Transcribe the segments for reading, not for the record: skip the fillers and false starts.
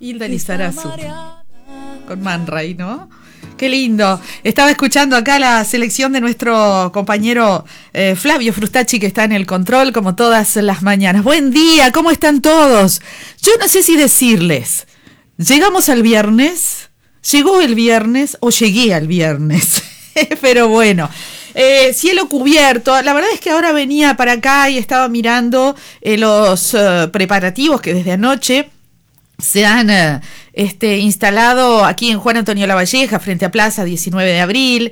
Hilda Lizarazu con Man Ray, ¿no? Qué lindo. Estaba escuchando acá la selección de nuestro compañero Flavio Frustacci, que está en el control como todas las mañanas. Buen día, ¿cómo están todos? Yo no sé si decirles, llegamos al viernes, llegó el viernes o llegué al viernes, pero bueno. Cielo cubierto. La verdad es que ahora venía para acá y estaba mirando los preparativos que desde anoche se han instalado aquí en Juan Antonio Lavalleja, frente a Plaza 19 de abril,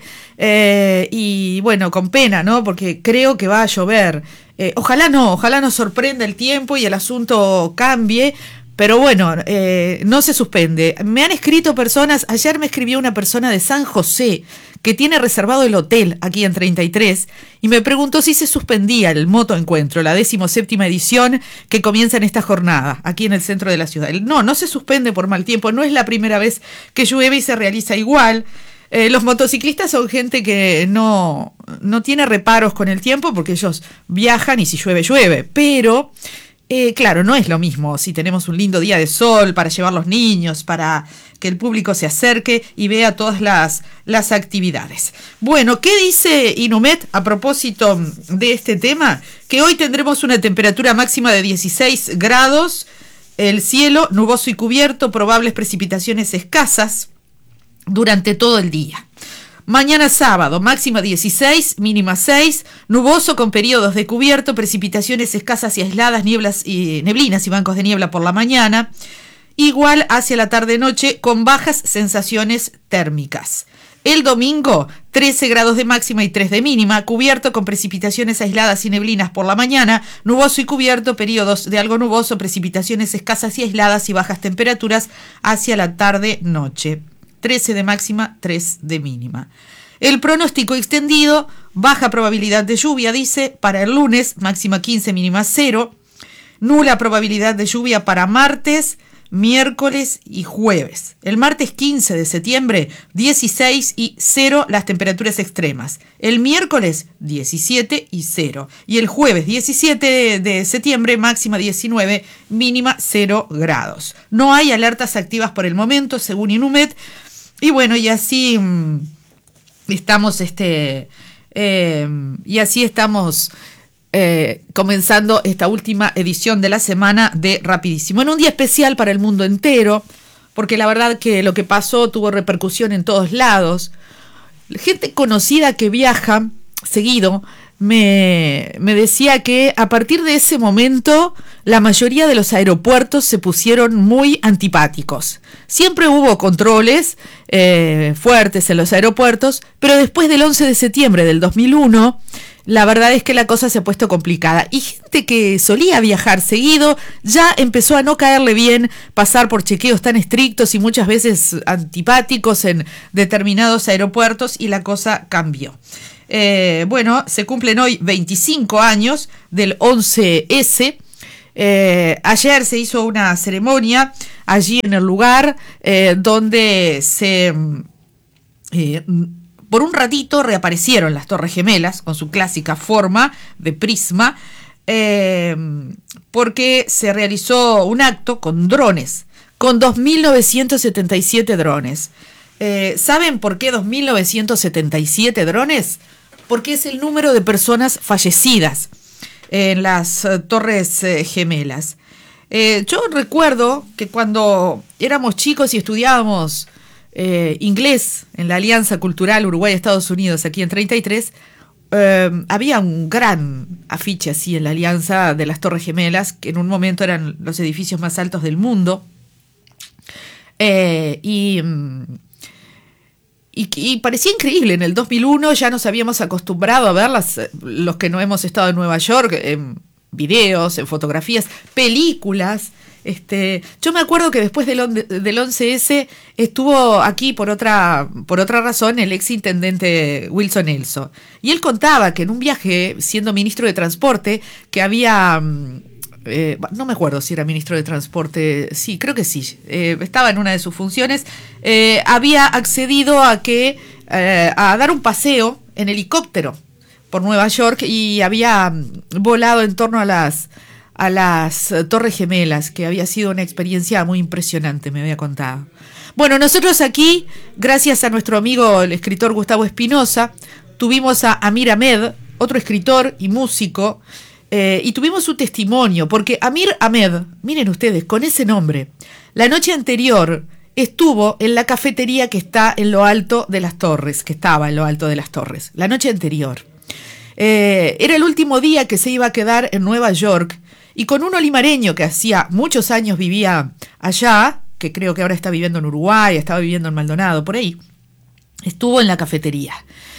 y bueno, con pena, ¿no? Porque creo que va a llover. Ojalá no sorprenda el tiempo y el asunto cambie, pero bueno, no se suspende. Me han escrito personas, ayer me escribió una persona de San José, que tiene reservado el hotel aquí en 33, y me preguntó si se suspendía el motoencuentro, la 17ª edición que comienza en esta jornada, aquí en el centro de la ciudad. No se suspende por mal tiempo, no es la primera vez que llueve y se realiza igual. Los motociclistas son gente que no tiene reparos con el tiempo, porque ellos viajan y si llueve, llueve, pero... claro, no es lo mismo si tenemos un lindo día de sol para llevar los niños, para que el público se acerque y vea todas las actividades. Bueno, ¿qué dice Inumet a propósito de este tema? Que hoy tendremos una temperatura máxima de 16 grados, el cielo nuboso y cubierto, probables precipitaciones escasas durante todo el día. Mañana sábado, máxima 16, mínima 6, nuboso con periodos de cubierto, precipitaciones escasas y aisladas, neblinas y bancos de niebla por la mañana, igual hacia la tarde-noche con bajas sensaciones térmicas. El domingo, 13 grados de máxima y 3 de mínima, cubierto con precipitaciones aisladas y neblinas por la mañana, nuboso y cubierto, periodos de algo nuboso, precipitaciones escasas y aisladas y bajas temperaturas hacia la tarde-noche. 13 de máxima, 3 de mínima. El pronóstico extendido, baja probabilidad de lluvia, dice, para el lunes, máxima 15, mínima 0. Nula probabilidad de lluvia para martes, miércoles y jueves. El martes 15 de septiembre, 16 y 0 las temperaturas extremas. El miércoles, 17 y 0. Y el jueves 17 de septiembre, máxima 19, mínima 0 grados. No hay alertas activas por el momento, según Inumet. Y bueno, y así estamos, comenzando esta última edición de la semana de Rapidísimo. En un día especial para el mundo entero, porque la verdad que lo que pasó tuvo repercusión en todos lados. Gente conocida que viaja seguido me decía que a partir de ese momento la mayoría de los aeropuertos se pusieron muy antipáticos. Siempre hubo controles fuertes en los aeropuertos, pero después del 11 de septiembre del 2001, la verdad es que la cosa se ha puesto complicada. Y gente que solía viajar seguido ya empezó a no caerle bien pasar por chequeos tan estrictos y muchas veces antipáticos en determinados aeropuertos, y la cosa cambió. Bueno, se cumplen hoy 25 años del 11S. Ayer se hizo una ceremonia allí en el lugar donde se por un ratito reaparecieron las Torres Gemelas con su clásica forma de prisma, porque se realizó un acto con drones, con 2.977 drones. ¿Saben por qué 2.977 drones? Porque es el número de personas fallecidas en las Torres Gemelas. Yo recuerdo que cuando éramos chicos y estudiábamos inglés en la Alianza Cultural Uruguay-Estados Unidos, aquí en 33, había un gran afiche así en la Alianza de las Torres Gemelas, que en un momento eran los edificios más altos del mundo. Y parecía increíble. En el 2001 ya nos habíamos acostumbrado a verlas, los que no hemos estado en Nueva York, en videos, en fotografías, películas. Yo me acuerdo que después del 11S estuvo aquí por otra razón el ex intendente Wilson Elso. Y él contaba que en un viaje, siendo ministro de Transporte, que había... no me acuerdo si era ministro de Transporte, sí, creo que sí, estaba en una de sus funciones, había accedido a dar un paseo en helicóptero por Nueva York y había volado en torno a a las Torres Gemelas, que había sido una experiencia muy impresionante, me había contado. Bueno, nosotros aquí, gracias a nuestro amigo el escritor Gustavo Espinosa, tuvimos a Amir Ahmed, otro escritor y músico, y tuvimos su testimonio, porque Amir Ahmed, miren ustedes, con ese nombre, la noche anterior estuvo en la cafetería que está en lo alto de las torres, que estaba en lo alto de las torres, la noche anterior. Era el último día que se iba a quedar en Nueva York, y con un olimareño que hacía muchos años vivía allá, que creo que ahora está viviendo en Uruguay, estaba viviendo en Maldonado, por ahí, estuvo en la cafetería.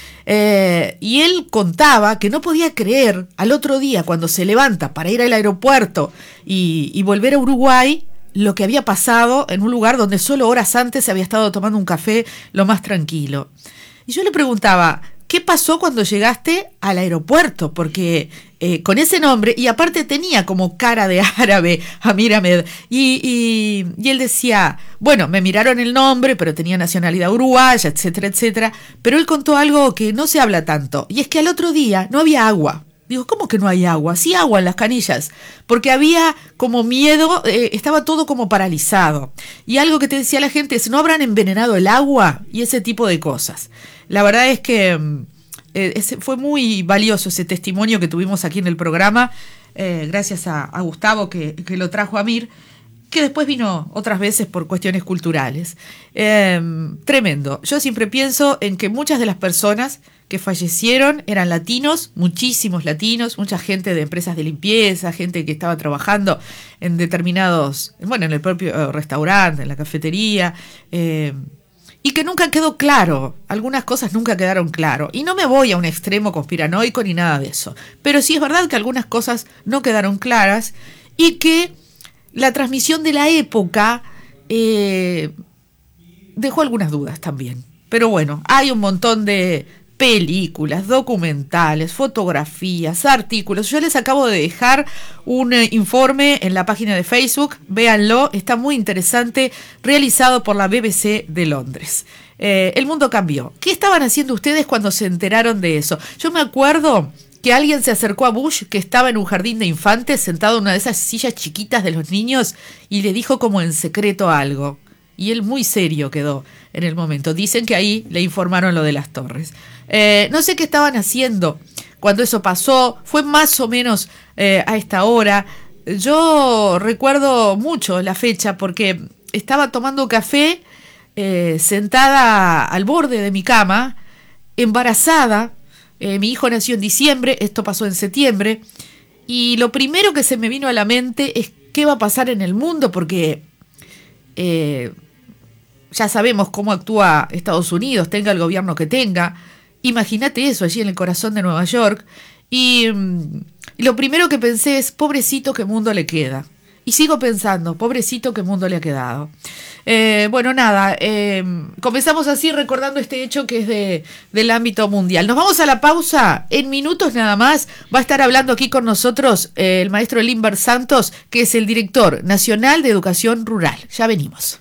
Y él contaba que no podía creer al otro día, cuando se levanta para ir al aeropuerto y volver a Uruguay, lo que había pasado en un lugar donde solo horas antes se había estado tomando un café lo más tranquilo. Y yo le preguntaba, ¿qué pasó cuando llegaste al aeropuerto? Porque con ese nombre, y aparte tenía como cara de árabe, Amir Ahmed, y él decía, bueno, me miraron el nombre, pero tenía nacionalidad uruguaya, etcétera, etcétera, pero él contó algo que no se habla tanto, y es que al otro día no había agua. Digo, ¿cómo que no hay agua? Sí, agua en las canillas, porque había como miedo, estaba todo como paralizado. Y algo que te decía la gente es, ¿no habrán envenenado el agua? Y ese tipo de cosas. La verdad es que fue muy valioso ese testimonio que tuvimos aquí en el programa, gracias a Gustavo que lo trajo a Amir, que después vino otras veces por cuestiones culturales. Tremendo. Yo siempre pienso en que muchas de las personas que fallecieron eran latinos, muchísimos latinos, mucha gente de empresas de limpieza, gente que estaba trabajando en determinados, bueno, en el propio restaurante, en la cafetería, y que nunca quedó claro, algunas cosas nunca quedaron claro. Y no me voy a un extremo conspiranoico ni nada de eso, pero sí es verdad que algunas cosas no quedaron claras y que la transmisión de la época dejó algunas dudas también. Pero bueno, hay un montón de películas, documentales, fotografías, artículos. Yo les acabo de dejar un informe en la página de Facebook, véanlo, está muy interesante, realizado por la BBC de Londres. El mundo cambió. ¿Qué estaban haciendo ustedes cuando se enteraron de eso? Yo me acuerdo que alguien se acercó a Bush, que estaba en un jardín de infantes, sentado en una de esas sillas chiquitas de los niños, y le dijo como en secreto algo. Y él muy serio quedó en el momento. Dicen que ahí le informaron lo de las torres. No sé qué estaban haciendo cuando eso pasó. Fue más o menos a esta hora. Yo recuerdo mucho la fecha porque estaba tomando café sentada al borde de mi cama, embarazada. Mi hijo nació en diciembre, esto pasó en septiembre. Y lo primero que se me vino a la mente es qué va a pasar en el mundo, porque ya sabemos cómo actúa Estados Unidos, tenga el gobierno que tenga. Imagínate eso allí en el corazón de Nueva York. Y lo primero que pensé es, pobrecito, qué mundo le queda. Y sigo pensando, pobrecito, qué mundo le ha quedado. Bueno, nada, comenzamos así recordando este hecho que es del ámbito mundial. Nos vamos a la pausa, en minutos nada más. Va a estar hablando aquí con nosotros el maestro Limber Santos, que es el director nacional de Educación Rural. Ya venimos.